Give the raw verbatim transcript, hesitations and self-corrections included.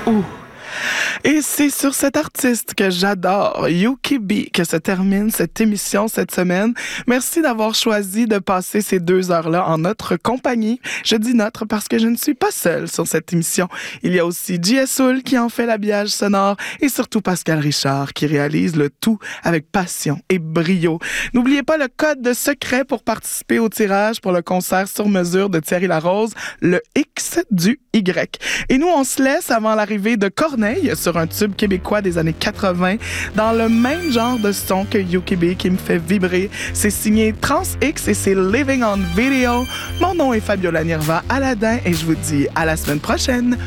Ouh. Et c'est sur cet artiste que j'adore, Yuki B, que se termine cette émission cette semaine. Merci d'avoir choisi de passer ces deux heures-là en notre compagnie. Je dis notre parce que je ne suis pas seule sur cette émission. Il y a aussi J S. Hull qui en fait l'habillage sonore et surtout Pascal Richard qui réalise le tout avec passion et brio. N'oubliez pas le code de secret pour participer au tirage pour le concert sur mesure de Thierry Larose, le X du Y. Et nous, on se laisse avant l'arrivée de Corneille sur un tube québécois des années quatre-vingts dans le même genre de son que Yuki B qui me fait vibrer. C'est signé Trans X et c'est Living on Video. Mon nom est Fabiola Nirva Aladin et je vous dis à la semaine prochaine.